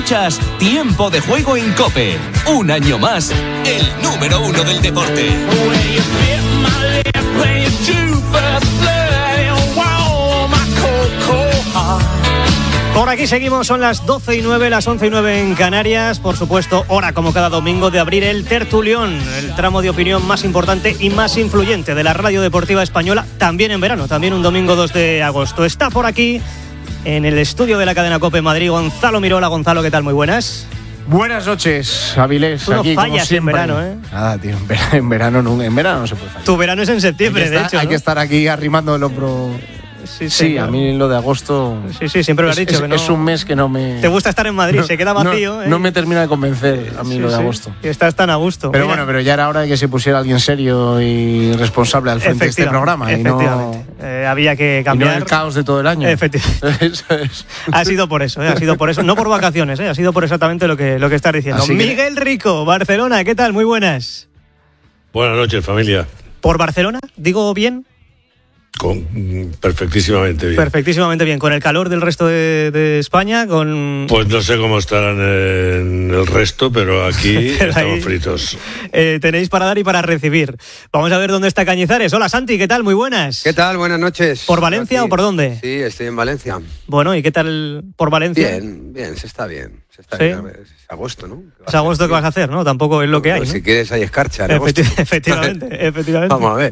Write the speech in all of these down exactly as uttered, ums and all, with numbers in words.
Escuchas Tiempo de Juego en COPE. Un año más, el número uno del deporte. Por aquí seguimos, son las doce y nueve, las once y nueve en Canarias. Por supuesto, hora como cada domingo de abrir el tertulión, el tramo de opinión más importante y más influyente de la radio deportiva española, también en verano, también un domingo dos de agosto. Está por aquí, en el estudio de la cadena COPE Madrid, Gonzalo Mirola. Gonzalo, ¿qué tal? Muy buenas. Buenas noches, Avilés. Tú no aquí, fallas como siempre. en verano, ¿eh? Nada, tío, en verano, en verano no, en verano no se puede fallar. Tu verano es en septiembre, de estar, hecho. Hay ¿no? que estar aquí arrimando el hombro. Sí, sí, sí, a mí lo de agosto. Sí, sí, siempre lo has es, dicho. Es, que no... es un mes que no me. Te gusta estar en Madrid, no, se queda vacío. No, ¿eh? no me termina de convencer a mí sí, lo de sí, agosto. Que estás tan a gusto. Pero Mira. bueno, pero ya era hora de que se pusiera alguien serio y responsable al frente de este programa. Efectivamente. Y no, eh, había que cambiar. Y no el caos de todo el año. Efectivamente. Eso es. Ha sido por eso, ¿eh? ha sido por eso. No por vacaciones, ¿eh? ha sido por exactamente lo que, lo que estás diciendo. Así que... Miguel Rico, Barcelona, ¿qué tal? Muy buenas. Buenas noches, familia. ¿Por Barcelona? ¿Digo bien? Con, perfectísimamente bien. Perfectísimamente bien. ¿Con el calor del resto de, de España? Con... Pues no sé cómo estarán en el resto, pero aquí pero estamos ahí, fritos. Eh, tenéis para dar y para recibir. Vamos a ver dónde está Cañizares. Hola, Santi, ¿qué tal? Muy buenas. ¿Qué tal? Buenas noches. ¿Por Valencia o por dónde? Sí, estoy en Valencia. Bueno, ¿y qué tal por Valencia? Bien, bien, se está bien. Se está ¿Sí? bien. Es agosto, ¿no? Es agosto que vas a hacer, ¿no? Tampoco es lo que hay, pues ¿no? Si quieres hay escarcha en Efecti- agosto. efectivamente, efectivamente. Vamos a ver.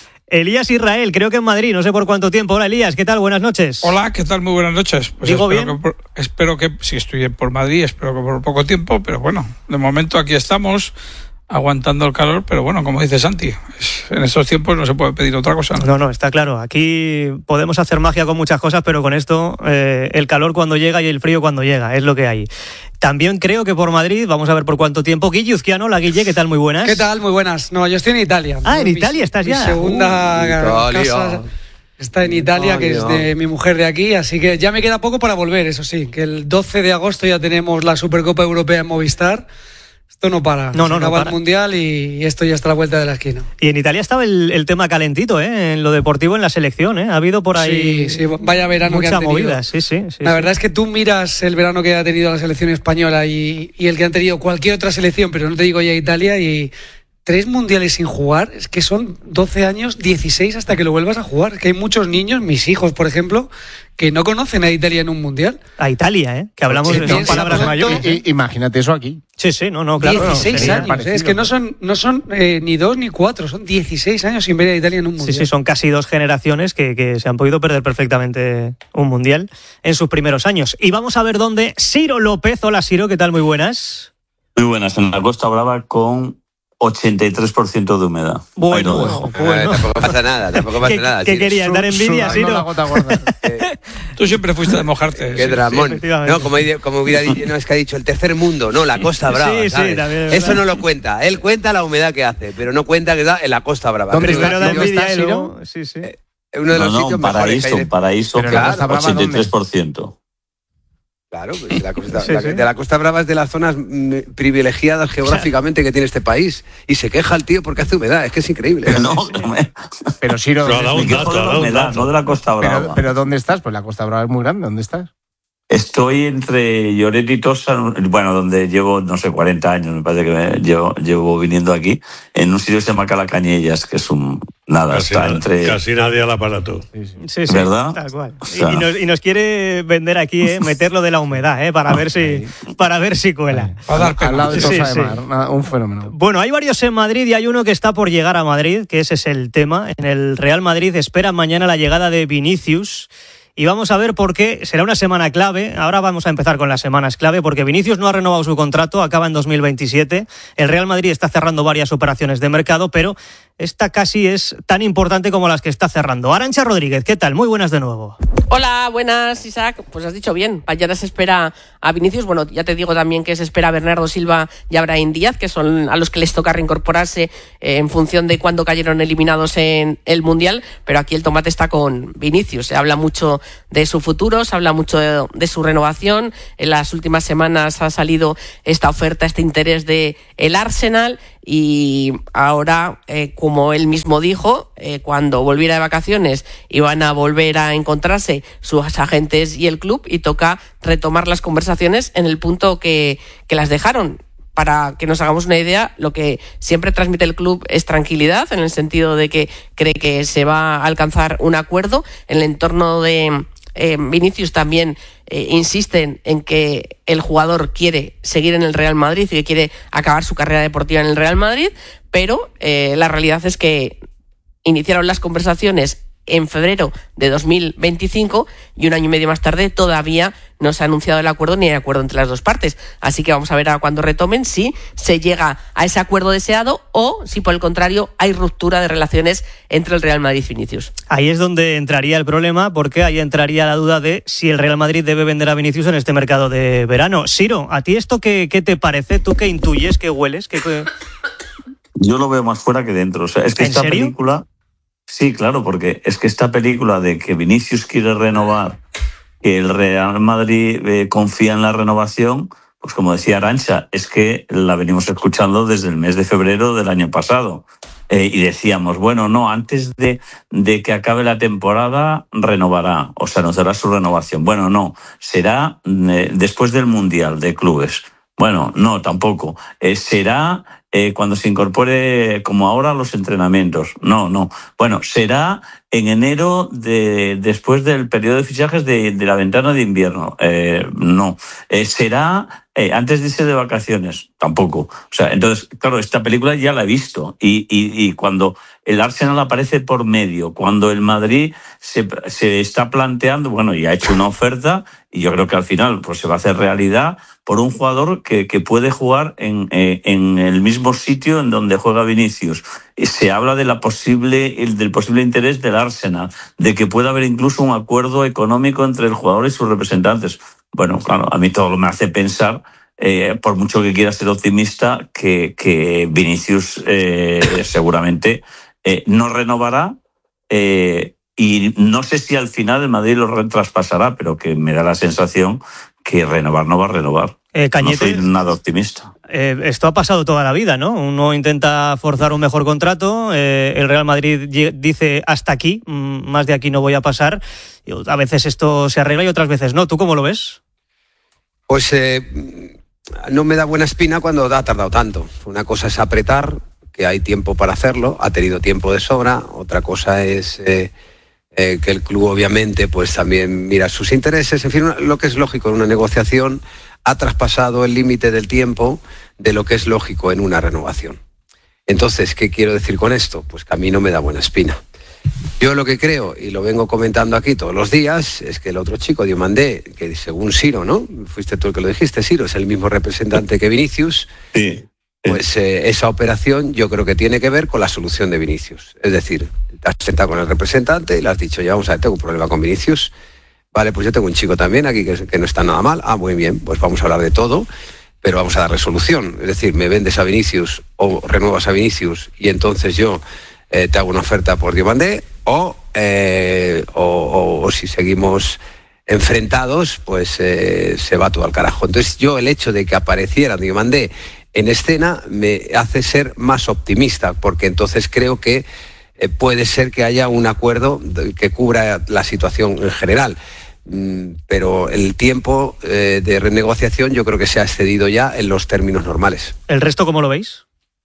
Elías Israel, creo que en Madrid, no sé por cuánto tiempo. Hola, Elías, ¿qué tal? Buenas noches. Hola, ¿qué tal? Muy buenas noches. Pues ¿Digo espero bien? Que por, espero que, si estoy por Madrid, espero que por poco tiempo, pero bueno, de momento aquí estamos, aguantando el calor, pero bueno, como dice Santi, es, en estos tiempos no se puede pedir otra cosa, ¿no? No, no, está claro. Aquí podemos hacer magia con muchas cosas, pero con esto, eh, el calor cuando llega y el frío cuando llega, es lo que hay. También creo que por Madrid, vamos a ver por cuánto tiempo. Guille Uzquiano, la Guille, ¿qué tal? Muy buenas. ¿Qué tal? Muy buenas. No, yo estoy en Italia. Ah, en mi, Italia estás mi ya. segunda Uh, Italia. casa está en Italia, Italia. que es de mi mujer de aquí, así que ya me queda poco para volver, eso sí, que el doce de agosto ya tenemos la Supercopa Europea en Movistar. Esto no para. No, no, Se acaba no para. el Mundial y esto ya está a la vuelta de la esquina. Y en Italia estaba el, el tema calentito, ¿eh? En lo deportivo, en la selección, ¿eh? Ha habido por ahí Sí, sí, vaya verano que mucha han tenido. movida, sí, sí, sí. La sí. verdad es que tú miras el verano que ha tenido la selección española y, y el que han tenido cualquier otra selección, pero no te digo ya Italia, y tres mundiales sin jugar, es que son doce años, dieciséis hasta que lo vuelvas a jugar. Que hay muchos niños, mis hijos, por ejemplo, que no conocen a Italia en un mundial. A Italia, ¿eh? Que hablamos Sí, de piensa, palabras por mayores. ejemplo, ¿eh? I- imagínate eso aquí. Sí, sí, no, no, claro. dieciséis sería años, parecido, ¿eh? Es que no ¿no? son, no son eh, ni dos ni cuatro, son dieciséis años sin ver a Italia en un Sí, mundial. sí, son casi dos generaciones que, que se han podido perder perfectamente un mundial en sus primeros años. Y vamos a ver dónde Ciro López. Hola, Ciro, ¿qué tal? Muy buenas. Muy buenas, en la Costa Brava con ochenta y tres por ciento de humedad. Bueno, Ahí lo dejo. Eh, bueno. tampoco pasa nada, tampoco pasa ¿Qué, nada. ¿qué sí. querías? ¿Dar envidia, Sudando la Ciro? gota gorda. Eh, Tú siempre fuiste de mojarte. Qué sí. dramón. efectivamente. No, como, como hubiera dicho, no, es que ha dicho el tercer mundo, no, la Costa Brava. Sí, sí, ¿sabes? también es Eso verdad. no lo cuenta. Él cuenta la humedad que hace, pero no cuenta que está en la Costa Brava. ¿Dónde Pero está? Primero da ¿Dónde envidia está, y Ciro? luego... Sí, sí. Eh, Uno de No, los no, sitios un mejores que paraíso, hay de- un paraíso, Pero la claro, Costa Brava, ochenta y tres por ciento. Claro, pues de, la costa, Sí, la- sí. de la Costa Brava es de las zonas mm, privilegiadas geográficamente que tiene este país. Y se queja el tío porque hace humedad, es que es increíble. Pero no, que me, Pero Ciro, Pero ha dado me un quejo dato, de ha la dado un humedad, dato. no de la Costa Brava. pero, pero ¿dónde estás? Pues la Costa Brava es muy grande. ¿Dónde estás? Estoy entre Lloret y Tossa, bueno, donde llevo, no sé, cuarenta años, me parece que me- llevo, llevo viniendo aquí, en un sitio que se llama Calacañellas, que es un... Nada, Casi, está na- entre... casi nadie al aparato. Sí, sí, ¿Verdad? tal cual. O sea- Y, y nos, y nos quiere vender aquí, ¿eh? Meterlo de la humedad, ¿eh? Para ver si, para ver si cuela. Va a dar Al lado de Sí, Tossa sí. de Mar. Nada, un fenómeno. Bueno, hay varios en Madrid y hay uno que está por llegar a Madrid, que ese es el tema. En el Real Madrid espera mañana la llegada de Vinicius. Y vamos a ver por qué será una semana clave. Ahora vamos a empezar con las semanas clave, porque Vinicius no ha renovado su contrato, acaba en dos mil veintisiete. El Real Madrid está cerrando varias operaciones de mercado, pero esta casi es tan importante como las que está cerrando. Arantxa Rodríguez, ¿qué tal? Muy buenas de nuevo. Hola, buenas, Isaac. Pues has dicho bien, mañana se espera a Vinicius. Bueno, ya te digo también que se espera a Bernardo Silva y a Brahim Díaz, que son a los que les toca reincorporarse eh, en función de cuándo cayeron eliminados en el Mundial. Pero aquí el tomate está con Vinicius. Se habla mucho mucho de su futuro, se habla mucho de, de su renovación. En las últimas semanas ha salido esta oferta, este interés de el Arsenal, y ahora, eh, como él mismo dijo, eh, cuando volviera de vacaciones iban a volver a encontrarse sus agentes y el club, y toca retomar las conversaciones en el punto que, que las dejaron. Para que nos hagamos una idea, lo que siempre transmite el club es tranquilidad, en el sentido de que cree que se va a alcanzar un acuerdo. En el entorno de eh, Vinicius también eh, insisten en que el jugador quiere seguir en el Real Madrid y que quiere acabar su carrera deportiva en el Real Madrid, pero eh, la realidad es que iniciaron las conversaciones en febrero de dos mil veinticinco y un año y medio más tarde todavía no se ha anunciado el acuerdo ni hay acuerdo entre las dos partes. Así que vamos a ver a cuándo retomen si se llega a ese acuerdo deseado o si por el contrario hay ruptura de relaciones entre el Real Madrid y Vinicius. Ahí es donde entraría el problema, porque ahí entraría la duda de si el Real Madrid debe vender a Vinicius en este mercado de verano. Siro, ¿a ti esto qué, qué te parece? ¿Tú qué intuyes? ¿Qué hueles? ¿Qué, qué... Yo lo veo más fuera que dentro. O sea, es que esta serio? película... Sí, claro, porque es que esta película de que Vinicius quiere renovar, que el Real Madrid eh, confía en la renovación, pues como decía Arantxa, es que la venimos escuchando desde el mes de febrero del año pasado. Eh, y decíamos, bueno, no, antes de, de que acabe la temporada renovará, o sea, anunciará su renovación. Bueno, no, será eh, después del Mundial de Clubes. Bueno, no, tampoco. Eh, será... Eh, cuando se incorpore, como ahora, a los entrenamientos. No, no. Bueno, será en enero de, después del periodo de fichajes de, de la ventana de invierno. Eh, no. Eh, será eh, antes de irse de vacaciones. Tampoco. O sea, entonces, claro, esta película ya la he visto. Y, y, y cuando el Arsenal aparece por medio, cuando el Madrid se, se está planteando, bueno, y ha hecho una oferta, y yo creo que al final pues se va a hacer realidad por un jugador que, que puede jugar en, eh, en el mismo sitio en donde juega Vinicius. Se habla de la posible, del posible interés del Arsenal, de que pueda haber incluso un acuerdo económico entre el jugador y sus representantes. Bueno, claro, a mí todo me hace pensar, eh, por mucho que quiera ser optimista, que, que Vinicius eh, seguramente eh, no renovará, eh, y no sé si al final el Madrid lo traspasará, pero que me da la sensación que renovar no va a renovar. Eh, Cañete, no soy nada optimista. Eh, esto ha pasado toda la vida, ¿no? Uno intenta forzar un mejor contrato, eh, el Real Madrid dice hasta aquí, más de aquí no voy a pasar. A veces esto se arregla y otras veces no. ¿Tú cómo lo ves? Pues eh, no me da buena espina cuando ha tardado tanto. Una cosa es apretar, que hay tiempo para hacerlo, ha tenido tiempo de sobra. Otra cosa es... Eh, Eh, que el club obviamente pues también mira sus intereses, en fin, lo que es lógico en una negociación, ha traspasado el límite del tiempo de lo que es lógico en una renovación. Entonces, ¿qué quiero decir con esto? Pues que a mí no me da buena espina. Yo lo que creo, y lo vengo comentando aquí todos los días, es que el otro chico, Diomandé, que según Siro, ¿no? Fuiste tú el que lo dijiste, Siro, es el mismo representante que Vinicius. Sí. Pues eh, esa operación yo creo que tiene que ver con la solución de Vinicius. Es decir, te has sentado con el representante y le has dicho, ya vamos a ver, tengo un problema con Vinicius. Vale, pues yo tengo un chico también aquí que, que no está nada mal. Ah, muy bien, pues vamos a hablar de todo, pero vamos a dar resolución. Es decir, me vendes a Vinicius o renuevas a Vinicius y entonces yo eh, te hago una oferta por Diomandé, o, eh, o, o, o si seguimos enfrentados, pues eh, se va todo al carajo. Entonces yo el hecho de que apareciera Diomandé en escena me hace ser más optimista, porque entonces creo que eh, puede ser que haya un acuerdo que cubra la situación en general. Mm, pero el tiempo eh, de renegociación yo creo que se ha excedido ya en los términos normales. ¿El resto cómo lo veis?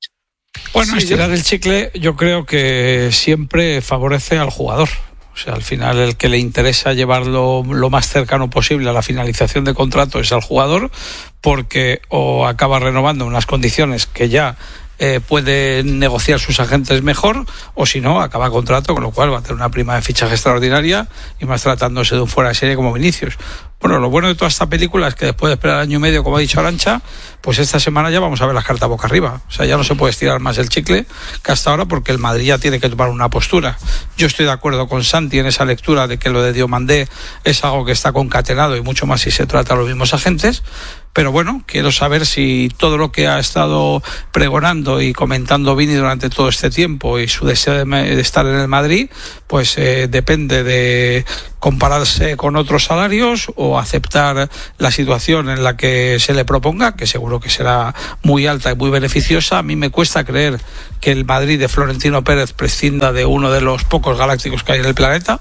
Bueno, Sí, estirar yo- el chicle yo creo que siempre favorece al jugador. O sea, al final el que le interesa llevarlo lo más cercano posible a la finalización de contrato es al jugador, porque o acaba renovando unas condiciones que ya eh, pueden negociar sus agentes mejor, o si no, acaba contrato, con lo cual va a tener una prima de fichaje extraordinaria, y más tratándose de un fuera de serie como Vinicius. Bueno, lo bueno de toda esta película es que después de esperar año y medio, como ha dicho Arantxa, pues esta semana ya vamos a ver las cartas boca arriba. O sea, ya no se puede estirar más el chicle que hasta ahora, porque el Madrid ya tiene que tomar una postura. Yo estoy de acuerdo con Santi en esa lectura de que lo de Diomandé es algo que está concatenado, y mucho más si se trata de los mismos agentes. pero bueno, quiero saber si todo lo que ha estado pregonando y comentando Vini durante todo este tiempo y su deseo de, de estar en el Madrid, pues eh, depende de compararse con otros salarios o aceptar la situación en la que se le proponga, que seguro que será muy alta y muy beneficiosa. A mí me cuesta creer que el Madrid de Florentino Pérez prescinda de uno de los pocos galácticos que hay en el planeta,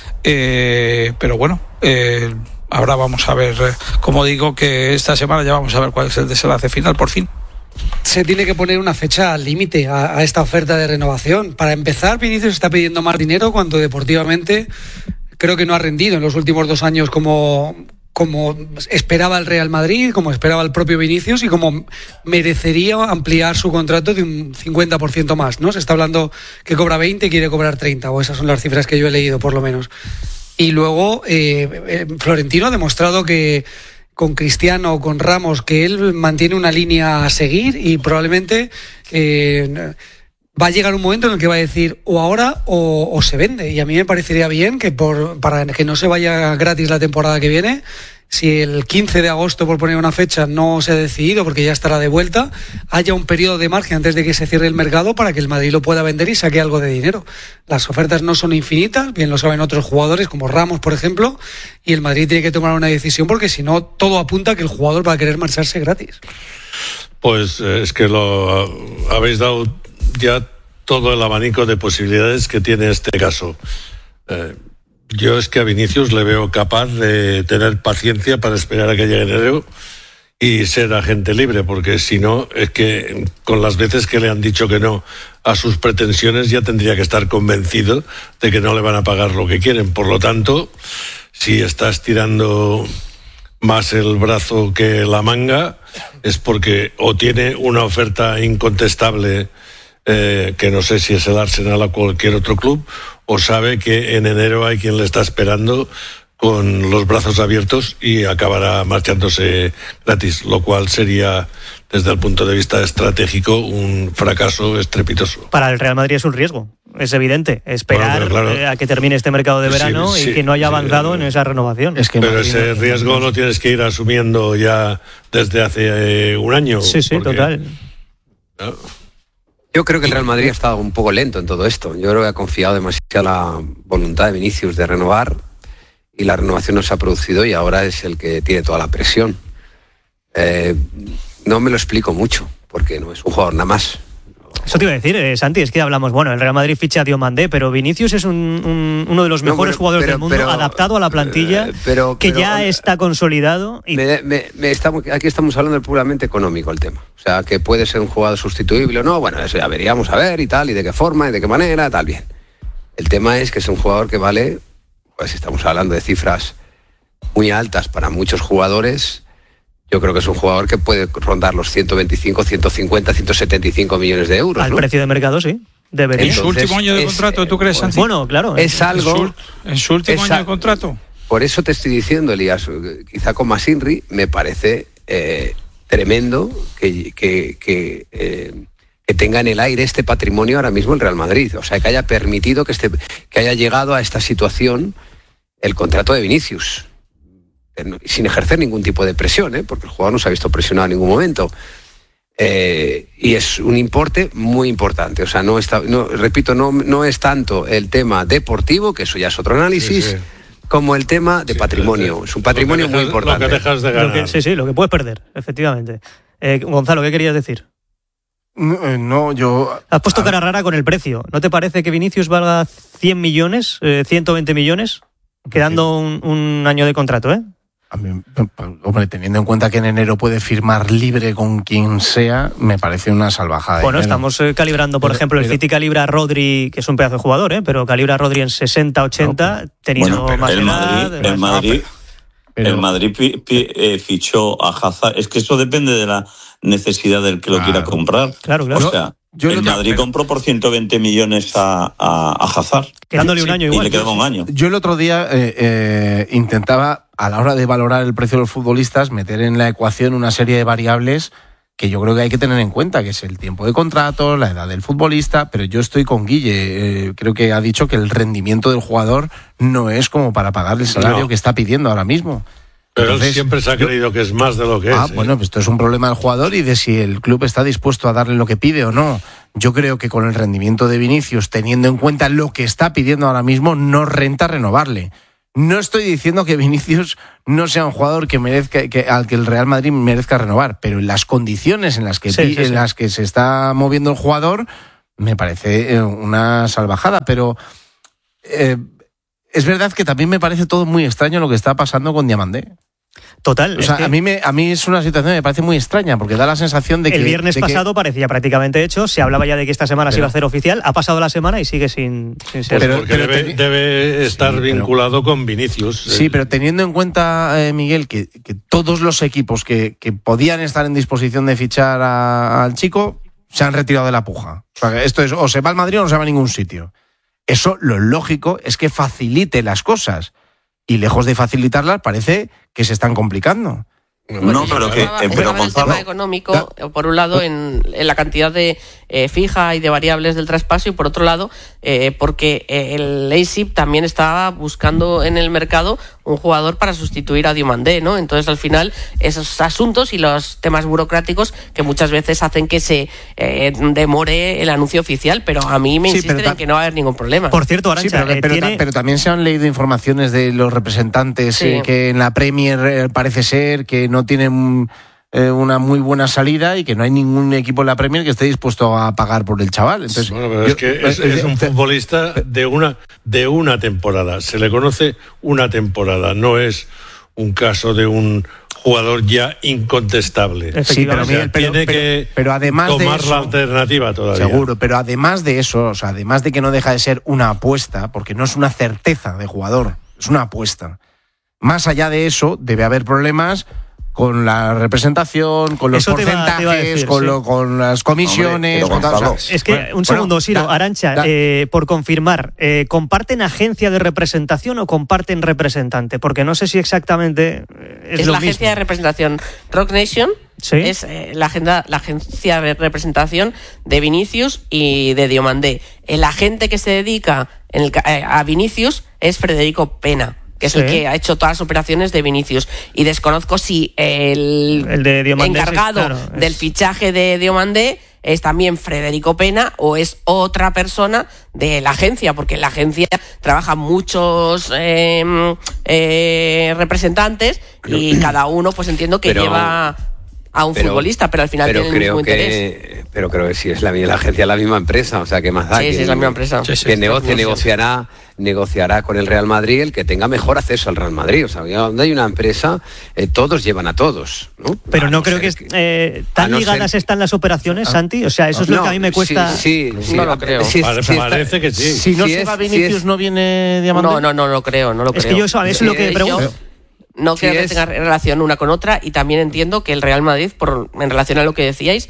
eh, pero bueno, eh, ahora vamos a ver, eh, como digo, que esta semana ya vamos a ver cuál es el desenlace final, por fin. Se tiene que poner una fecha límite a, a esta oferta de renovación. Para empezar, Vinicius está pidiendo más dinero cuando deportivamente creo que no ha rendido en los últimos dos años como, como esperaba el Real Madrid, como esperaba el propio Vinicius y como merecería ampliar su contrato de un cincuenta por ciento más, ¿no? Se está hablando que cobra veinte y quiere cobrar treinta, o esas son las cifras que yo he leído por lo menos. Y luego eh, eh, Florentino ha demostrado que con Cristiano o con Ramos, que él mantiene una línea a seguir y probablemente eh, va a llegar un momento en el que va a decir o ahora o, o se vende. Y a mí me parecería bien que por, para que no se vaya gratis la temporada que viene, si el quince de agosto, por poner una fecha, no se ha decidido porque ya estará de vuelta, haya un periodo de margen antes de que se cierre el mercado para que el Madrid lo pueda vender y saque algo de dinero. Las ofertas no son infinitas, bien lo saben otros jugadores como Ramos, por ejemplo, y el Madrid tiene que tomar una decisión porque si no, todo apunta a que el jugador va a querer marcharse gratis. Pues eh, es que lo habéis dado ya todo el abanico de posibilidades que tiene este caso. Eh, Yo es que a Vinicius le veo capaz de tener paciencia para esperar a que llegue enero y ser agente libre, porque si no, es que con las veces que le han dicho que no a sus pretensiones ya tendría que estar convencido de que no le van a pagar lo que quieren. Por lo tanto, si está estirando más el brazo que la manga, es porque o tiene una oferta incontestable, eh, que no sé si es el Arsenal o cualquier otro club, o sabe que en enero hay quien le está esperando con los brazos abiertos y acabará marchándose gratis, lo cual sería, desde el punto de vista estratégico, un fracaso estrepitoso. Para el Real Madrid es un riesgo, es evidente, esperar bueno, claro, a que termine este mercado de verano sí, sí, y que no haya sí, avanzado sí, en esa renovación. Es que pero Madrid ese no, riesgo lo tienes que ir asumiendo ya desde hace eh, un año. Sí, sí, porque, total. ¿no? Yo creo que el Real Madrid ha estado un poco lento en todo esto. Yo creo que ha confiado demasiado en la voluntad de Vinicius de renovar y la renovación no se ha producido y ahora es el que tiene toda la presión. Eh, no me lo explico mucho porque no es un jugador nada más. Eso te iba a decir, eh, Santi, es que hablamos, bueno, el Real Madrid ficha a Diomandé, pero Vinicius es un, un, uno de los mejores no, bueno, jugadores pero, del mundo, pero, adaptado a la plantilla, eh, pero, que pero, ya está consolidado. Y... Me, me, me estamos, aquí estamos hablando puramente económico el tema. O sea, que puede ser un jugador sustituible o no, bueno, eso ya veríamos a ver y tal, y de qué forma, y de qué manera, tal, bien. El tema es que es un jugador que vale, pues estamos hablando de cifras muy altas para muchos jugadores. Yo creo que es un jugador que puede rondar los ciento veinticinco, ciento cincuenta, ciento setenta y cinco millones de euros. Al ¿no? precio de mercado, sí. Debería. ¿En su último año de es, contrato, tú crees, Santi? Bueno, claro. Es algo... ¿En su, en su último año de contrato? Por eso te estoy diciendo, Elías, quizá con Masinri me parece eh, tremendo que, que, que, eh, que tenga en el aire este patrimonio ahora mismo el Real Madrid. O sea, que haya permitido que, este, que haya llegado a esta situación el contrato de Vinicius, sin ejercer ningún tipo de presión, ¿eh? Porque el jugador no se ha visto presionado en ningún momento. Eh, y es un importe muy importante. O sea, no está, no, repito, no, no es tanto el tema deportivo, que eso ya es otro análisis, sí, sí, como el tema de sí, patrimonio. Es un patrimonio dejas, muy importante. Lo que dejas de ganar. Lo que, sí, sí, lo que puedes perder, efectivamente. Eh, Gonzalo, ¿qué querías decir? No, no, yo... Has puesto cara rara con el precio. ¿No te parece que Vinicius valga cien millones, eh, ciento veinte millones, quedando un, un año de contrato, eh? A mí, hombre, teniendo en cuenta que en enero puede firmar libre con quien sea, me parece una salvajada. Bueno, estamos eh, calibrando, por pero, ejemplo, el pero, City calibra a Rodri, que es un pedazo de jugador, ¿eh? Pero calibra a Rodri en sesenta, ochenta, no, teniendo bueno, más el edad. Madrid, el Madrid, pero, el Madrid pi, pi, eh, fichó a Hazard. Es que eso depende de la necesidad del que lo claro, quiera comprar. Claro, claro. O sea, yo el Madrid pero... compró por ciento veinte millones a, a, a Hazard. Quedándole un año y igual. Y le quedaba un año. Yo el otro día eh, eh, intentaba, a la hora de valorar el precio de los futbolistas, meter en la ecuación una serie de variables que yo creo que hay que tener en cuenta, que es el tiempo de contrato, la edad del futbolista, pero yo estoy con Guille. Eh, creo que ha dicho que el rendimiento del jugador no es como para pagar el salario no. que está pidiendo ahora mismo. Pero Entonces, él siempre se ha yo, creído que es más de lo que ah, es. ¿eh? Bueno, pues esto es un problema del jugador y de si el club está dispuesto a darle lo que pide o no. Yo creo que con el rendimiento de Vinicius, teniendo en cuenta lo que está pidiendo ahora mismo, no renta renovarle. No estoy diciendo que Vinicius no sea un jugador que merezca, que, al que el Real Madrid merezca renovar, pero en las condiciones en las que, sí, sí, en sí. las que se está moviendo el jugador, me parece una salvajada. Pero eh, es verdad que también me parece todo muy extraño lo que está pasando con Diamandé. Total. O sea, es que a mí me a mí es una situación que me parece muy extraña porque da la sensación de que el viernes de que, pasado parecía prácticamente hecho, se hablaba ya de que esta semana pero, se iba a hacer oficial, ha pasado la semana y sigue sin, sin ser. Pues pero, porque pero debe, ten, debe estar sí, pero, vinculado con Vinicius. Sí, pero teniendo en cuenta, eh, Miguel, que, que todos los equipos que, que podían estar en disposición de fichar a, al chico se han retirado de la puja. O sea, que esto es o se va al Madrid o no se va a ningún sitio. Eso, lo lógico es que facilite las cosas. Y lejos de facilitarlas, parece que se están complicando. Bueno, no, pero que, estaba, eh, pero el Gonzalo, tema económico, por un lado, en, en la cantidad de eh, fija y de variables del traspaso, y por otro lado, eh, porque eh, el Leipzig también estaba buscando en el mercado un jugador para sustituir a Diomandé, ¿no? Entonces, al final, esos asuntos y los temas burocráticos que muchas veces hacen que se eh, demore el anuncio oficial, pero a mí me Sí, insisten pero ta- en que no va a haber ningún problema. Por cierto, Sí, Arantxa, pero, eh, pero, tiene... ta- pero también se han leído informaciones de los representantes Sí. eh, que en la Premier eh, parece ser que no tienen eh, una muy buena salida y que no hay ningún equipo en la Premier que esté dispuesto a pagar por el chaval. Entonces, Bueno, pero yo- es que es, es un futbolista de una de una temporada. Se le conoce una temporada, no es un caso de un jugador ya incontestable. Sí, pero, O sea, Miguel, pero, tiene pero- que pero además de tomar eso, la alternativa todavía. seguro, pero además de eso, o sea, además de que no deja de ser una apuesta, porque no es una certeza de jugador, es una apuesta. Más allá de eso, debe haber problemas con la representación, con los Eso te iba- te porcentajes, iba a decir, con, sí. lo- con las comisiones. Hombre, pero con tal- Gonzalo, o sea, Es que, bueno, un segundo, bueno, Siro, da- Arantxa, da- eh, por confirmar, eh, ¿comparten agencia de representación o comparten representante? Porque no sé si exactamente eh, es, es lo la mismo. agencia de representación Rock Nation. Sí. Es eh, la, agenda, la agencia de representación de Vinicius y de Diomandé. El agente que se dedica en el, eh, a Vinicius es Federico Pena, que es Sí. el que ha hecho todas las operaciones de Vinicius. Y desconozco si el, El de Diomandé, sí, encargado claro, es- del fichaje de Diomandé es también Federico Pena o es otra persona de la agencia, porque en la agencia trabajan muchos eh, eh, representantes y cada uno pues entiendo que pero- lleva a un pero- futbolista, pero al final pero tiene el creo mismo que, interés. Pero creo que si es la, la agencia es la misma empresa, o sea, ¿qué más da? Sí, Que- sí, es la misma empresa. Sí, sí, que está negocie, claro. negociará, negociará con el Real Madrid el que tenga mejor acceso al Real Madrid. O sea, donde hay una empresa, eh, todos llevan a todos, ¿no? Pero A no no creo ser que, eh, a tan no ligadas ser- están las operaciones, Santi. O sea, eso es lo No, que a mí me cuesta. Sí, sí, sí, No lo creo. sí, Pare- sí está- parece que sí. Si no Sí se es- va sí Vinicius, es- ¿no viene Diamandé? No, no, no lo creo, no lo Es creo. que yo eso, eso es lo que Sí, pregunto. yo- No Sí creo que es- tenga relación una con otra y también entiendo que el Real Madrid, por, en relación a lo que decíais,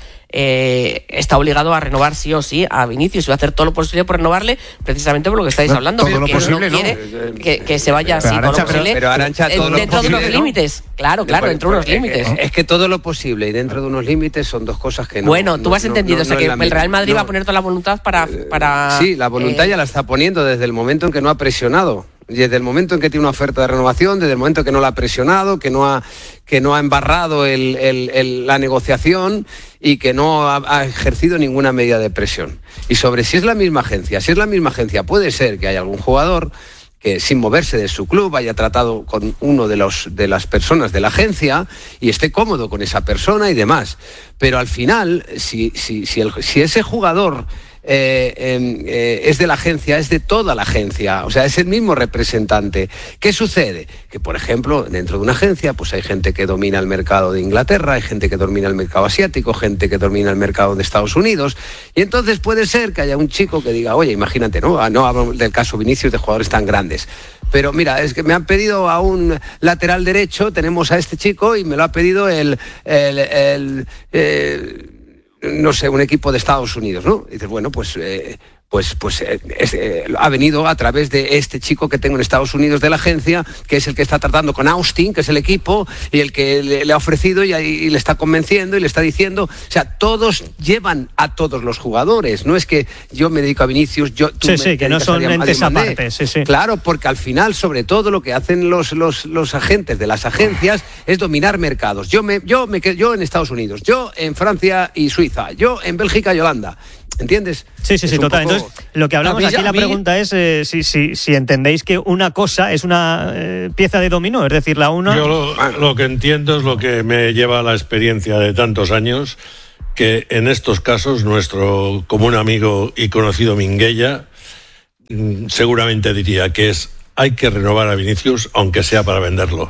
eh, está obligado a renovar sí o sí a Vinicius y va a hacer todo lo posible por renovarle precisamente por lo que estáis Bueno, hablando. todo lo que posible, no ¿no? quiere que, que se vaya así Pero, todo lo Arantxa, pero- posible. pero, Arantxa, todo eh, lo dentro de posible, unos ¿no? límites. Claro, claro, Pues, dentro de unos pues, límites. Es, es que todo lo posible y dentro de unos límites son dos cosas que no. bueno, tú no- has no- entendido, no- o sea no que es la el Real misma. Madrid No. va a poner toda la voluntad para... para Sí, la voluntad eh, ya la está poniendo desde el momento en que no ha presionado. Desde el momento en que tiene una oferta de renovación, desde el momento que no la ha presionado, que no ha, que no ha embarrado el- el- el- la negociación y que no ha, ha ejercido ninguna medida de presión. Y sobre si es la misma agencia, si es la misma agencia, puede ser que haya algún jugador que sin moverse de su club haya tratado con uno de los de las personas de la agencia y esté cómodo con esa persona y demás. Pero al final, si, si, si, el- si ese jugador eh, eh, eh, es de la agencia, es de toda la agencia, o sea, es el mismo representante. ¿Qué sucede? Que, por ejemplo, dentro de una agencia, pues hay gente que domina el mercado de Inglaterra, hay gente que domina el mercado asiático, gente que domina el mercado de Estados Unidos, y entonces puede ser que haya un chico que diga, oye, imagínate, ¿no? Ah, no hablo del caso Vinicius de jugadores tan grandes, pero mira, es que me han pedido a un lateral derecho, tenemos a este chico y me lo ha pedido el... el, el eh, no sé, un equipo de Estados Unidos, ¿no? Y dices, bueno, pues, eh, pues, pues eh, es, eh, ha venido a través de este chico que tengo en Estados Unidos de la agencia, que es el que está tratando con Austin, que es el equipo, y el que le, le ha ofrecido y, y le está convenciendo y le está diciendo, o sea, todos llevan a todos los jugadores, no es que yo me dedico a Vinicius, yo tú sí, me sí, que no son entes aparte, sí, sí. Claro, porque al final, sobre todo, lo que hacen los, los, los agentes de las agencias es dominar mercados. Yo me, yo me yo en Estados Unidos, yo en Francia y Suiza, yo en Bélgica y Holanda. ¿Entiendes? Sí, sí, sí, total. Poco... Entonces, lo que hablamos mí, aquí, la mí... pregunta es eh, si, si, si entendéis que una cosa es una eh, pieza de dominó, es decir, la una... Yo lo, lo que entiendo es lo que me lleva a la experiencia de tantos años, que en estos casos nuestro común amigo y conocido Minguella seguramente diría que es hay que renovar a Vinicius aunque sea para venderlo.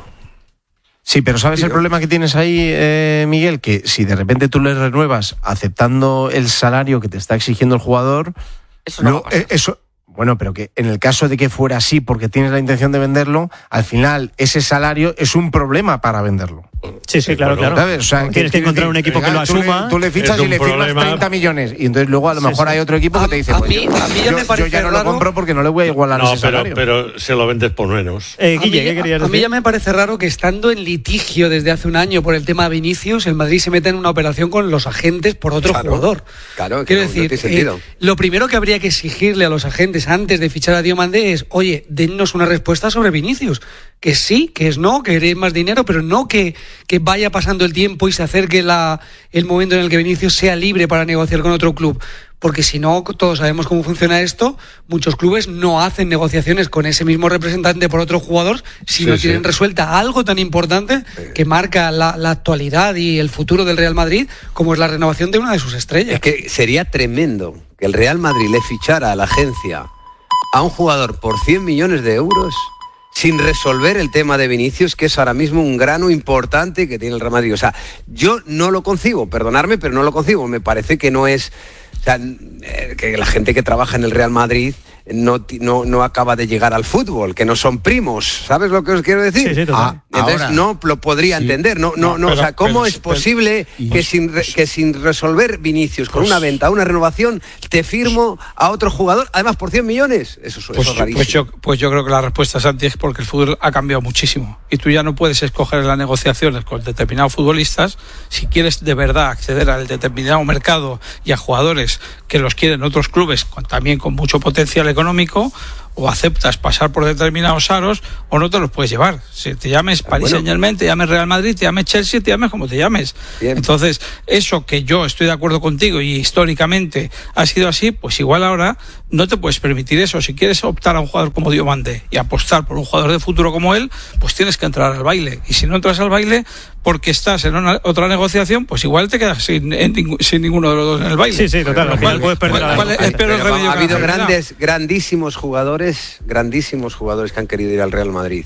Sí, pero ¿sabes el problema que tienes ahí, eh, Miguel? Que si de repente tú le renuevas aceptando el salario que te está exigiendo el jugador... Eso no, no eh, eso, bueno, pero que en el caso de que fuera así porque tienes la intención de venderlo, al final ese salario es un problema para venderlo. Sí, sí, claro, bueno, claro. O sea, tienes que, que encontrar un equipo que lo asuma. Tú le, tú le fichas y le firmas treinta millones y entonces luego a lo mejor sí, sí. hay otro equipo que te dice, a pues mí, yo, a mí ya yo, me parece yo ya no raro. lo compro porque no le voy a igualar no, ese pero, salario. pero se lo vendes por menos. Eh, Guille, a mí, ¿qué querías decir? A mí ya me parece raro que estando en litigio desde hace un año por el tema de Vinicius, el Madrid se meta en una operación con los agentes por otro claro, jugador. Claro, quiero no, decir, no tiene sentido. Eh, lo primero que habría que exigirle a los agentes antes de fichar a Diomandé es, oye, dennos una respuesta sobre Vinicius. Que sí, que es no, que queréis más dinero, pero no que, que vaya pasando el tiempo y se acerque la, el momento en el que Vinicius sea libre para negociar con otro club. Porque si no, todos sabemos cómo funciona esto, muchos clubes no hacen negociaciones con ese mismo representante por otro jugador si sí, no tienen sí. resuelta algo tan importante que marca la, la actualidad y el futuro del Real Madrid, como es la renovación de una de sus estrellas. Es que sería tremendo que el Real Madrid le fichara a la agencia a un jugador por cien millones de euros sin resolver el tema de Vinicius, que es ahora mismo un grano importante que tiene el Real Madrid. O sea, yo no lo concibo, perdonadme, pero no lo concibo. Me parece que no es... O sea, que la gente que trabaja en el Real Madrid no, no, no acaba de llegar al fútbol, que no son primos, ¿sabes lo que os quiero decir? Sí, sí, ah, entonces ahora, no lo podría sí. entender, no, no, no, no pero, o sea, ¿cómo pero, es posible pero, que, sin, que sin resolver Vinicius con pues, una venta, una renovación, te firmo a otro jugador, además por cien millones? Eso, eso pues, es rarísimo. Pues yo, pues yo creo que la respuesta, Santi, es porque el fútbol ha cambiado muchísimo y tú ya no puedes escoger en las negociaciones con determinados futbolistas si quieres de verdad acceder al determinado mercado y a jugadores que los quieren otros clubes con, también con mucho potencial económico, o aceptas pasar por determinados aros o no te los puedes llevar. Si te llames Paris bueno. Saint-Germain, te llames Real Madrid, te llames Chelsea, te llames como te llames. Bien. Entonces, eso que yo estoy de acuerdo contigo y históricamente ha sido así, pues igual ahora no te puedes permitir eso. Si quieres optar a un jugador como Diomandé y apostar por un jugador de futuro como él, pues tienes que entrar al baile. Y si no entras al baile porque estás en una, otra negociación, pues igual te quedas sin, en, sin ninguno de los dos en el baile. Sí, sí, total. Al final puedes perder ¿Cuál, cuál es, pero el ha habido grandes, grandísimos jugadores grandísimos jugadores que han querido ir al Real Madrid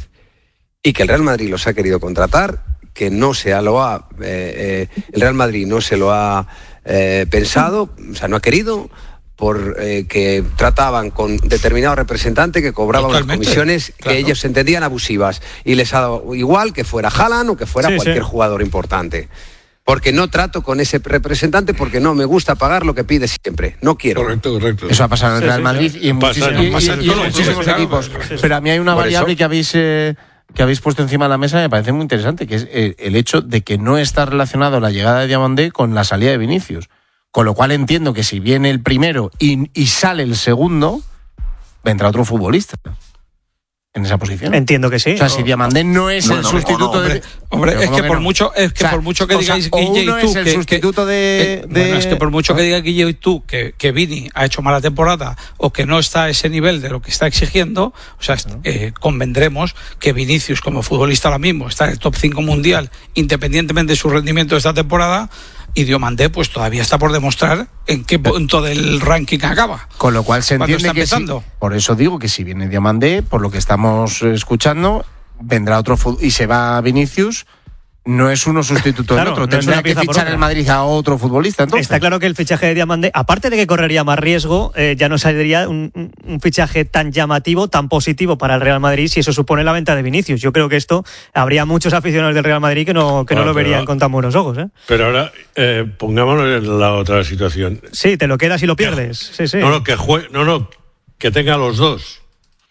y que el Real Madrid los ha querido contratar, que no se lo ha eh, eh, el Real Madrid no se lo ha eh, pensado, o sea, no ha querido, por eh, que trataban con determinado representante que cobraba unas comisiones claro. que ellos entendían abusivas y les ha dado igual que fuera Haaland o que fuera sí, cualquier sí. jugador importante. Porque no trato con ese representante porque no me gusta pagar lo que pide siempre. No quiero. Correcto, correcto. Eso ha pasado en el Real sí, Madrid sí, y en pasa, muchísimos, pasa, y, y, y en muchísimos claro, equipos. Claro, claro. Pero a mí hay una Por variable eso. que habéis eh, que habéis puesto encima de la mesa y me parece muy interesante, que es eh, el hecho de que no está relacionado la llegada de Diomandé con la salida de Vinicius. Con lo cual entiendo que si viene el primero y, y sale el segundo, vendrá otro futbolista en esa posición. Entiendo que sí. O sea, si Diomandé no es no, el no, sustituto no, no, de... Hombre, es que, que por no? mucho, es que o sea, por mucho que digáis sea, Guille y tú... es el que, sustituto que, de, que, de... Bueno, es que por mucho que diga Guille y tú que, que Vini ha hecho mala temporada o que no está a ese nivel de lo que está exigiendo, o sea, uh-huh. eh, convendremos que Vinicius como futbolista ahora mismo está en el top cinco mundial, independientemente de su rendimiento de esta temporada, y Diomandé pues todavía está por demostrar en qué punto del ranking acaba. Con lo cual se entiende que si, por eso digo que si viene Diomandé, por lo que estamos escuchando, vendrá otro y se va Vinicius, no es uno sustituto Claro, del otro. no es Tendría una que pieza por fichar otra. el Madrid a otro futbolista, entonces. Está claro que el fichaje de Diamandé, aparte de que correría más riesgo, eh, ya no sería un, un, un fichaje tan llamativo, tan positivo para el Real Madrid si eso supone la venta de Vinicius. Yo creo que esto habría muchos aficionados del Real Madrid que no, que no Ah, lo pero- verían con tan buenos ojos. ¿eh? Pero ahora, eh, pongámonos en la otra situación. Sí, te lo quedas y lo pierdes. Sí, sí. No, no, que jue- no, no, que tenga a los dos.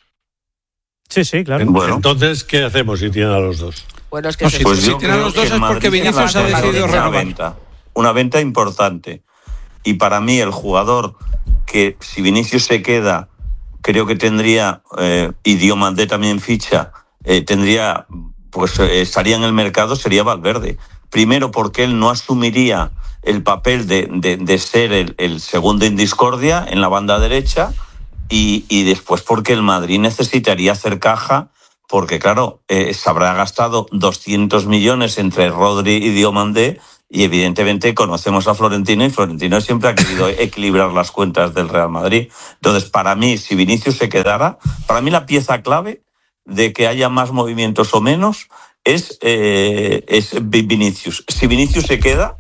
Sí, sí, claro. En- Bueno. Entonces, ¿qué hacemos si tiene a los dos? Bueno, es que No, se- si- Pues si yo tienen creo los dos que el es porque Madrid Vinicius tiene ha decidido una renovar. venta, una venta importante. Y para mí el jugador que si Vinicius se queda, creo que tendría, eh, y Diomandé también ficha, eh, tendría, pues eh, estaría en el mercado, sería Valverde. Primero porque él no asumiría el papel de, de, de ser el, el segundo en discordia en la banda derecha, y, y después porque el Madrid necesitaría hacer caja, porque claro, eh, se habrá gastado doscientos millones entre Rodri y Diomandé, y evidentemente conocemos a Florentino, y Florentino siempre ha querido equilibrar las cuentas del Real Madrid. Entonces, para mí, si Vinicius se quedara, para mí la pieza clave de que haya más movimientos o menos es, eh, es Vinicius. Si Vinicius se queda,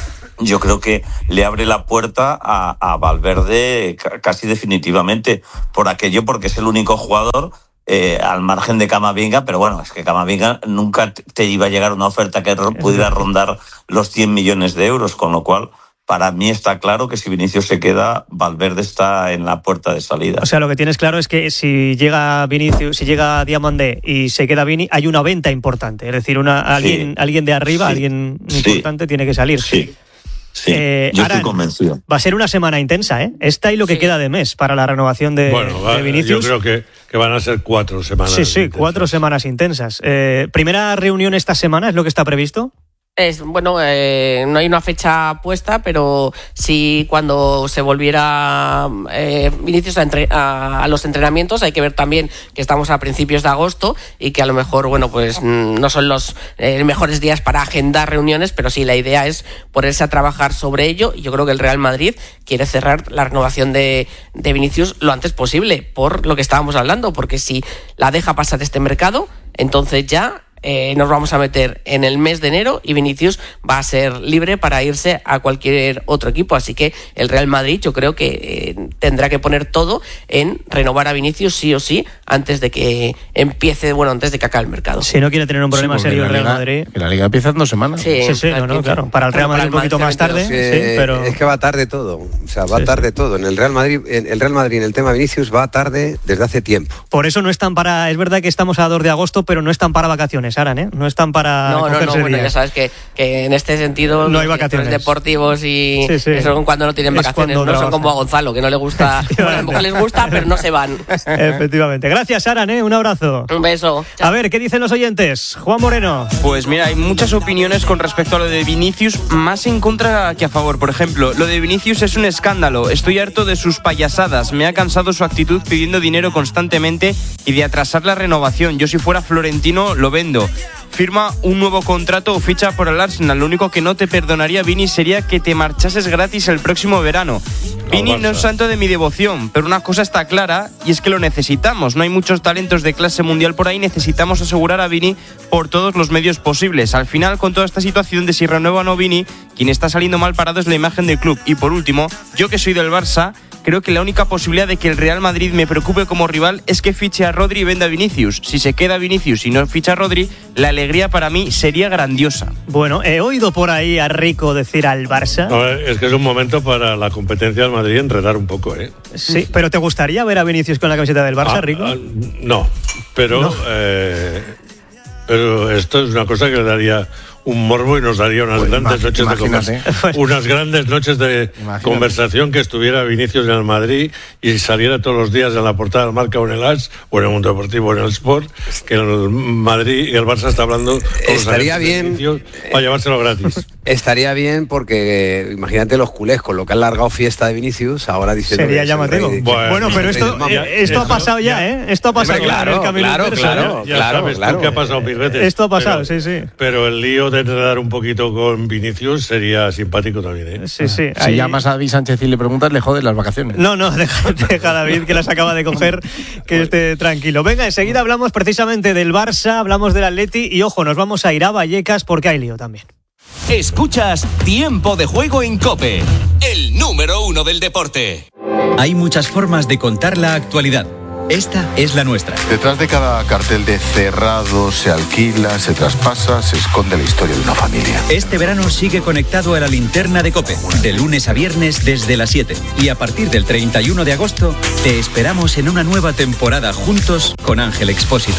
yo creo que le abre la puerta a, a Valverde casi definitivamente, por aquello, porque es el único jugador eh, al margen de Camavinga, pero bueno, es que Camavinga nunca te iba a llegar una oferta que pudiera rondar los cien millones de euros, con lo cual para mí está claro que si Vinicius se queda, Valverde está en la puerta de salida. O sea, lo que tienes claro es que si llega Vinicius, si llega Diamandé y se queda Vini, hay una venta importante. Es decir, una alguien, Sí. alguien de arriba, Sí. alguien Sí. importante tiene que salir. Sí, sí, Eh, yo Aran, estoy convencido. Va a ser una semana intensa, ¿eh? Esta y lo que Sí. queda de mes para la renovación de, bueno, va- de yo Vinicius. creo que, que van a ser cuatro semanas. Sí, sí, intensas. cuatro semanas intensas. Eh, primera reunión esta semana, ¿es lo que está previsto? Es, bueno, eh, no hay una fecha puesta, pero sí cuando se volviera eh, Vinicius a, entre- a, a los entrenamientos, hay que ver también que estamos a principios de agosto y que a lo mejor, bueno, pues mm, no son los eh, mejores días para agendar reuniones, pero sí la idea es ponerse a trabajar sobre ello, y yo creo que el Real Madrid quiere cerrar la renovación de, de Vinicius lo antes posible, por lo que estábamos hablando, porque si la deja pasar este mercado, entonces ya Eh, nos vamos a meter en el mes de enero y Vinicius va a ser libre para irse a cualquier otro equipo. Así que el Real Madrid, yo creo que eh, tendrá que poner todo en renovar a Vinicius sí o sí antes de que empiece, bueno, antes de que acabe el mercado. Si no quiere tener un problema Sí, porque serio el la Real Liga- Madrid. que la Liga empieza en dos semanas. Sí, Sí, sí, no, no, claro. Para el Real Bueno, Madrid un poquito más tarde, Es que, sí, pero es que va tarde todo, o sea, va Sí, tarde todo. En el Real Madrid, en el Real Madrid, en el tema Vinicius va tarde desde hace tiempo. por eso no están para. Es verdad que estamos a dos de agosto, pero no están para vacaciones, Aran, ¿eh? No están para. No, no, no, cogerse bueno, ya días. sabes que, que en este sentido No hay los vacaciones. directores deportivos y Sí, sí. eso son cuando no tienen Es vacaciones, cuando no son trabajan. como a Gonzalo, que no le gusta, bueno, a lo mejor les gusta, pero no se van. Efectivamente. Gracias, Aran, ¿eh? Un abrazo. Un beso. A ver, ¿qué dicen los oyentes? Juan Moreno. Pues mira, hay muchas opiniones con respecto a lo de Vinicius, más en contra que a favor. Por ejemplo, lo de Vinicius es un escándalo. Estoy harto de sus payasadas. Me ha cansado su actitud pidiendo dinero constantemente y de atrasar la renovación. Yo si fuera Florentino lo vendo. Firma un nuevo contrato o ficha por el Arsenal. Lo único que no te perdonaría, Vini, sería que te marchases gratis el próximo verano. Vini no es santo de mi devoción, pero una cosa está clara y es que lo necesitamos. No hay muchos talentos de clase mundial por ahí. Necesitamos asegurar a Vini por todos los medios posibles. Al final, con toda esta situación de si renueva o no Vini, quien está saliendo mal parado es la imagen del club. Y por último, yo que soy del Barça, creo que la única posibilidad de que el Real Madrid me preocupe como rival es que fiche a Rodri y venda a Vinicius. Si se queda Vinicius y no ficha a Rodri, la alegría para mí sería grandiosa. Bueno, he oído por ahí a Rico decir al Barça. No, es que es un momento para la competencia del Madrid enredar un poco, ¿eh? Sí, pero ¿te gustaría ver a Vinicius con la camiseta del Barça, Ah, Rico? ah, no, pero, No. eh, pero esto es una cosa que le daría un morbo y nos daría unas Pues grandes imag- noches de imagínate. conversación, unas grandes noches de Imagínate. conversación, que estuviera Vinicius en el Madrid y saliera todos los días en la portada del Marca o en el As o en el Mundo Deportivo o en el Sport, que el Madrid y el Barça está hablando todos los Estaría agentes de bien. Vinicius para llevárselo gratis. Estaría bien porque imagínate los culés con lo que han largado fiesta de Vinicius, ahora dicen Sería llamativo. Bueno, Bueno, pero esto, ya, eh, esto ha eso, pasado ya, ya. ¿eh? Esto ha pasado Hombre, ya en claro, el camino claro, inverso, claro. ¿eh? Ya claro, sabes claro. tú qué ha pasado mil veces. Esto ha pasado, pero, sí, sí. Pero el lío poder dar un poquito con Vinicius sería simpático también, ¿eh? Sí, sí. Si ahí... llamas a David Sánchez y le preguntas, le jodes las vacaciones. No, no, deja, deja a David, que las acaba de coger, que esté tranquilo. Venga, enseguida hablamos precisamente del Barça, hablamos del Atleti y, ojo, nos vamos a ir a Vallecas porque hay lío también. Escuchas Tiempo de Juego en COPE, el número uno del deporte. Hay muchas formas de contar la actualidad. Esta es la nuestra. Detrás de cada cartel de cerrado, se alquila, se traspasa, se esconde la historia de una familia. Este verano sigue conectado a la linterna de COPE, de lunes a viernes desde las siete. Y a partir del treinta y uno de agosto, te esperamos en una nueva temporada juntos con Ángel Expósito.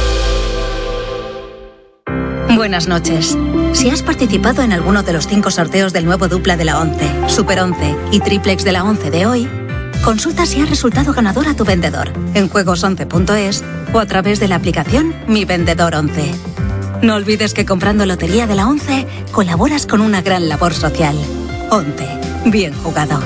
Buenas noches. Si has participado en alguno de los cinco sorteos del nuevo dupla de la once, Super once y Triplex de la once de hoy, consulta si has resultado ganador a tu vendedor en juegos once punto es o a través de la aplicación Mi Vendedor once. No olvides que comprando Lotería de la once colaboras con una gran labor social. once. Bien jugado.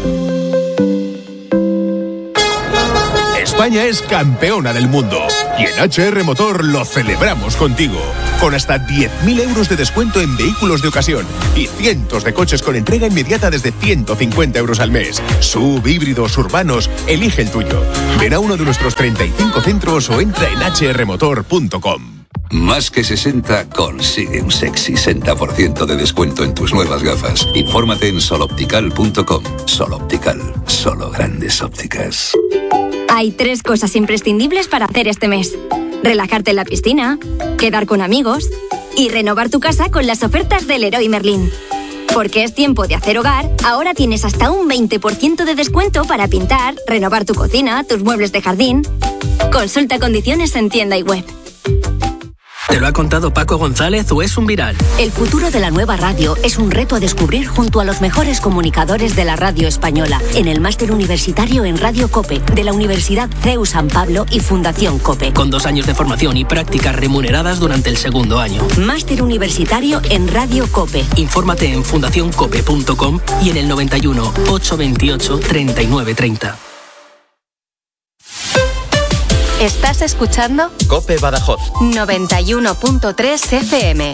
España es campeona del mundo y en H R Motor lo celebramos contigo. Con hasta diez mil euros de descuento en vehículos de ocasión y cientos de coches con entrega inmediata desde ciento cincuenta euros al mes. Sub, híbridos, urbanos, elige el tuyo. Ven a uno de nuestros treinta y cinco centros o entra en hache erre motor punto com. Más que sesenta consigue un sexy sesenta por ciento de descuento en tus nuevas gafas. Infórmate en sol optical punto com. Sol Optical, solo grandes ópticas. Hay tres cosas imprescindibles para hacer este mes: relajarte en la piscina, quedar con amigos y renovar tu casa con las ofertas del Leroy Merlin. Porque es tiempo de hacer hogar, ahora tienes hasta un veinte por ciento de descuento para pintar, renovar tu cocina, tus muebles de jardín. Consulta condiciones en tienda y web. ¿Te lo ha contado Paco González o es un viral? El futuro de la nueva radio es un reto a descubrir junto a los mejores comunicadores de la radio española en el Máster Universitario en Radio COPE de la Universidad C E U San Pablo y Fundación COPE. Con dos años de formación y prácticas remuneradas durante el segundo año. Máster Universitario en Radio COPE. Infórmate en fundación cope punto com y en el noventa y uno, ochocientos veintiocho, treinta y nueve treinta. ¿Estás escuchando? COPE Badajoz. noventa y uno punto tres F M.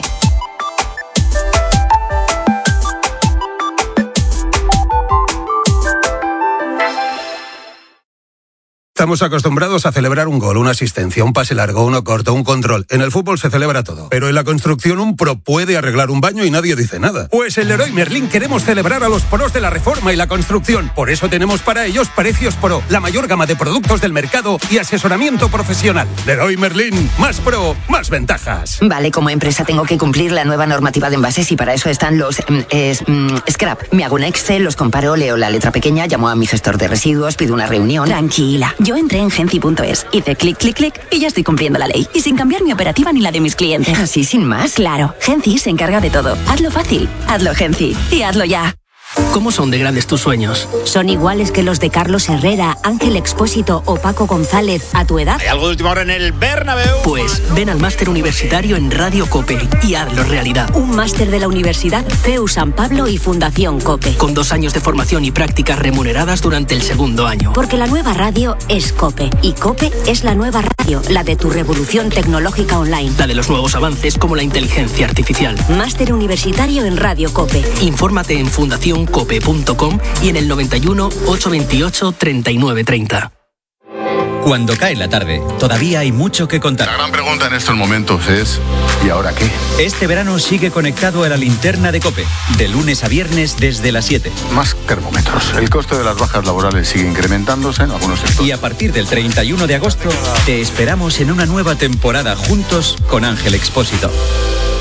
Estamos acostumbrados a celebrar un gol, una asistencia, un pase largo, uno corto, un control. En el fútbol se celebra todo. Pero en la construcción un pro puede arreglar un baño y nadie dice nada. Pues en Leroy Merlin queremos celebrar a los pros de la reforma y la construcción. Por eso tenemos para ellos precios pro, la mayor gama de productos del mercado y asesoramiento profesional. Leroy Merlin, más pro, más ventajas. Vale, como empresa tengo que cumplir la nueva normativa de envases y para eso están los mm, es, mm, scrap. Me hago un Excel, los comparo, leo la letra pequeña, llamo a mi gestor de residuos, pido una reunión. Tranquila. Yo entré en genci punto es, hice clic, clic, clic y ya estoy cumpliendo la ley. Y sin cambiar mi operativa ni la de mis clientes. ¿Así sin más? Claro, Genci se encarga de todo. Hazlo fácil, hazlo Genci y hazlo ya. ¿Cómo son de grandes tus sueños? Son iguales que los de Carlos Herrera, Ángel Expósito o Paco González a tu edad. ¿Hay algo de última hora en el Bernabéu? Pues ven al máster universitario en Radio COPE y hazlo realidad. Un máster de la Universidad C E U San Pablo y Fundación COPE. Con dos años de formación y prácticas remuneradas durante el segundo año. Porque la nueva radio es COPE y COPE es la nueva radio, la de tu revolución tecnológica online. La de los nuevos avances como la inteligencia artificial. Máster universitario en Radio COPE. Infórmate en fundación cope punto com y en el noventa y uno, ochocientos veintiocho, treinta y nueve treinta. Cuando cae la tarde, todavía hay mucho que contar. La gran pregunta en estos momentos es ¿y ahora qué? Este verano sigue conectado a la linterna de COPE, de lunes a viernes desde las siete. Más termómetros. El coste de las bajas laborales sigue incrementándose en algunos sectores. Y a partir del treinta y uno de agosto, te esperamos en una nueva temporada juntos con Ángel Expósito.